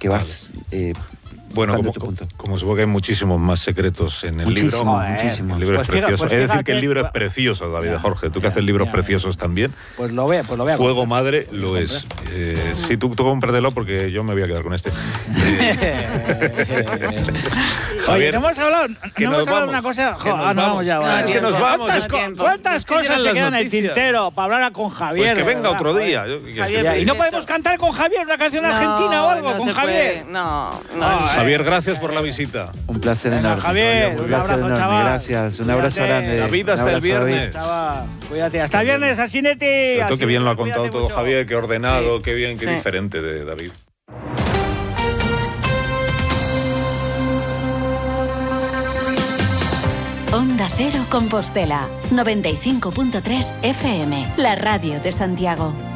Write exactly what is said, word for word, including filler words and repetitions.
que vas... Eh, Bueno, como, como supongo que hay muchísimos más secretos en el muchísimo, libro. Muchísimo. El libro Pues es fíjate, precioso. pues Es decir, fíjate, que el libro va- es precioso, David Ya, Jorge. Tú que ya, haces libros ya, preciosos también. Pues lo voy, pues lo voy a Fuego comprar. Madre lo es. Eh, sí, tú, tú cómpratelo porque yo me voy a quedar con este. Eh, Oye, Javier, no hemos hablado, no que hemos nos hablado de vamos, una cosa. que Jo, nos ah, no, vamos. vamos ya. No, vale. es que nos vamos, ¿Cuántas, es que- co- ¿Cuántas cosas Empiezan se las quedan en el noticias. tintero para hablar con Javier? Pues que de venga verdad, otro joder. día. Yo- ¿qué quieres Javier, que te Y diga? no podemos cantar con Javier una canción argentina o algo no con se Javier. puede. No, no. Ah, Javier, gracias por la visita. Un placer Venga, enorme. Javier, un un placer abrazo, enorme. chaval. Gracias. Un abrazo Cuídate. grande. David, Un hasta el abrazo, David. viernes. Chaval, cuídate. Hasta el viernes, Asineti. Sobre todo que bien lo ha Cuídate contado todo mucho. Javier, qué ordenado, qué bien, qué Sí. diferente de David. Onda Cero Compostela, noventa y cinco punto tres F M, la radio de Santiago.